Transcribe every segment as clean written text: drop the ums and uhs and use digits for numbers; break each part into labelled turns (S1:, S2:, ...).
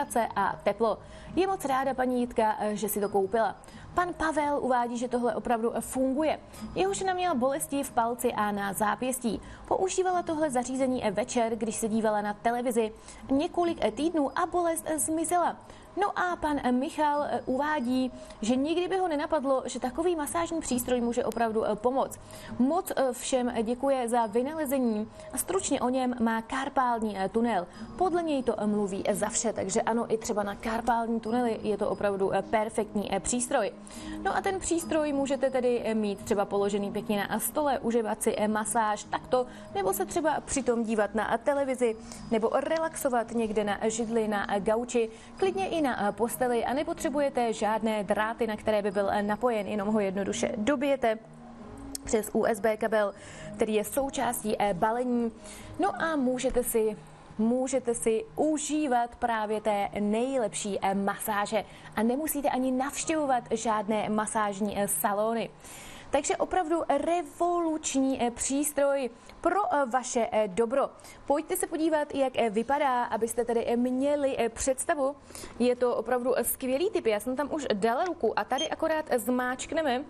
S1: vibrace a teplo. Je moc ráda paní Jitka, že si to koupila. Pan Pavel uvádí, že tohle opravdu funguje. Jeho žena měla bolesti v palci a na zápěstí. Používala tohle zařízení večer, když se dívala na televizi. Několik týdnů a bolest zmizela. No a pan Michal uvádí, že nikdy by ho nenapadlo, že takový masážní přístroj může opravdu pomoct. Moc všem děkuje za vynalezení a stručně o něm má karpální tunel. Podle něj to mluví za vše, takže ano, i třeba na karpální tunely je to opravdu perfektní přístroj. No a ten přístroj můžete tedy mít třeba položený pěkně na stole, užívat si masáž takto, nebo se třeba přitom dívat na televizi, nebo relaxovat někde na židli, na gauči, klidně i na posteli a nepotřebujete žádné dráty, na které by byl napojen, jenom ho jednoduše dobijete přes USB kabel, který je součástí balení. No a můžete si užívat právě té nejlepší masáže a nemusíte ani navštěvovat žádné masážní salony. Takže opravdu revoluční přístroj pro vaše dobro. Pojďte se podívat, jak vypadá, abyste tedy měli představu. Je to opravdu skvělý tip. Já jsem tam už dala ruku a tady akorát zmáčkneme.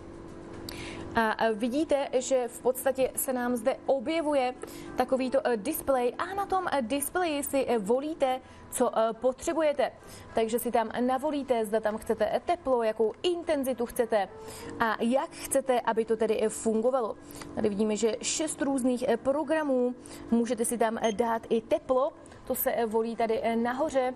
S1: A vidíte, že v podstatě se nám zde objevuje takovýto displej a na tom displeji si volíte, co potřebujete. Takže si tam navolíte, zda tam chcete teplo, jakou intenzitu chcete a jak chcete, aby to tedy fungovalo. Tady vidíme, že 6 různých programů, můžete si tam dát i teplo, to se volí tady nahoře.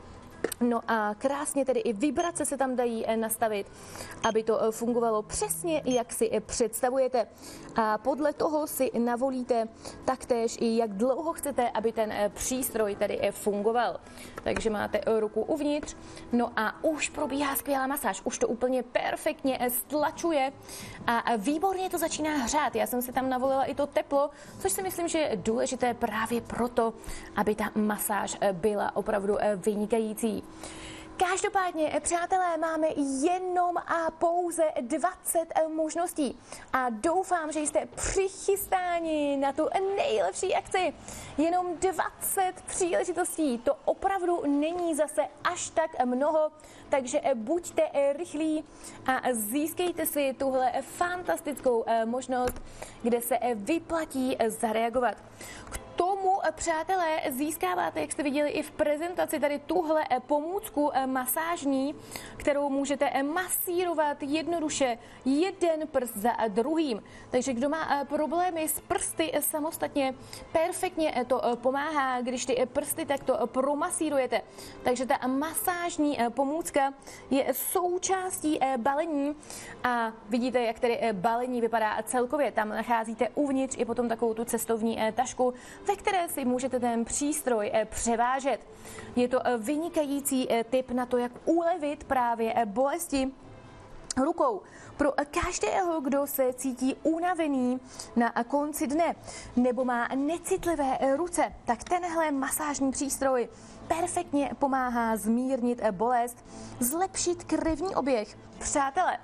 S1: No a krásně tedy i vibrace se tam dají nastavit, aby to fungovalo přesně, jak si představujete. A podle toho si navolíte taktéž i jak dlouho chcete, aby ten přístroj tady fungoval. Takže máte ruku uvnitř, no a už probíhá skvělá masáž, už to úplně perfektně stlačuje a výborně to začíná hřát. Já jsem si tam navolila i to teplo, což si myslím, že je důležité právě proto, aby ta masáž byla opravdu vynikající. Každopádně, přátelé, máme jenom a pouze 20 možností a doufám, že jste přichystáni na tu nejlepší akci. Jenom 20 příležitostí, to opravdu není zase až tak mnoho, takže buďte rychlí a získejte si tuhle fantastickou možnost, kde se vyplatí zareagovat. Tomu, přátelé, získáváte, jak jste viděli i v prezentaci, tady tuhle pomůcku masážní, kterou můžete masírovat jednoduše jeden prst za druhým. Takže kdo má problémy s prsty samostatně, perfektně to pomáhá, když ty prsty takto promasírujete. Takže ta masážní pomůcka je součástí balení a vidíte, jak tedy balení vypadá celkově. Tam nacházíte uvnitř i potom takovou tu cestovní tašku, ve které si můžete ten přístroj převážet. Je to vynikající tip na to, jak ulevit právě bolesti rukou. Pro každého, kdo se cítí unavený na konci dne nebo má necitlivé ruce, tak tenhle masážní přístroj perfektně pomáhá zmírnit bolest, zlepšit krevní oběh. Přátelé,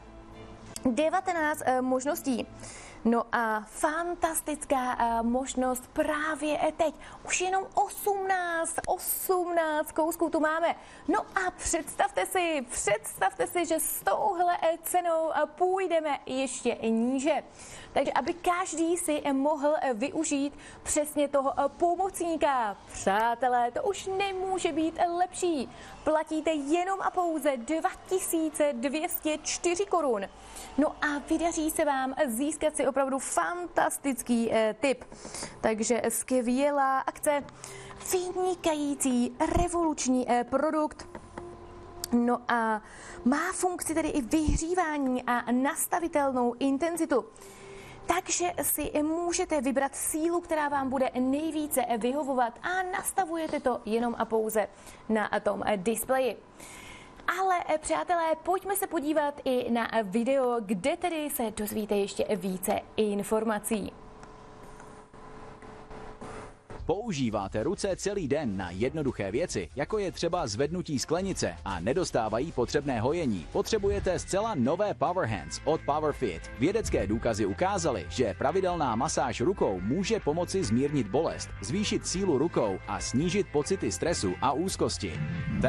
S1: 19 možností. No a fantastická možnost právě teď. Už jenom 18 kousků tu máme. No a představte si, že s touhle cenou půjdeme ještě níže. Takže aby každý si mohl využít přesně toho pomocníka. Přátelé, to už nemůže být lepší. Platíte jenom a pouze 2204 korun. No a vydaří se vám získat si opravdu fantastický tip. Takže skvělá akce, vynikající revoluční produkt. No a má funkci tedy i vyhřívání a nastavitelnou intenzitu. Takže si můžete vybrat sílu, která vám bude nejvíce vyhovovat a nastavujete to jenom a pouze na tom displeji. Ale přátelé, pojďme se podívat i na video, kde tedy se dozvíte ještě více informací.
S2: Používáte ruce celý den na jednoduché věci, jako je třeba zvednutí sklenice a nedostávají potřebné hojení. Potřebujete zcela nové Power Hands od PowerFit. Vědecké důkazy ukázaly, že pravidelná masáž rukou může pomoci zmírnit bolest, zvýšit sílu rukou a snížit pocity stresu a úzkosti.